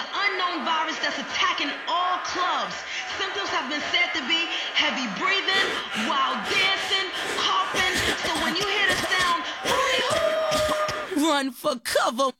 an unknown virus that's attacking all clubs. Symptoms have been said to be heavy breathing, wild dancing, coughing. So when you hear the sound, hooty hoo, run for cover.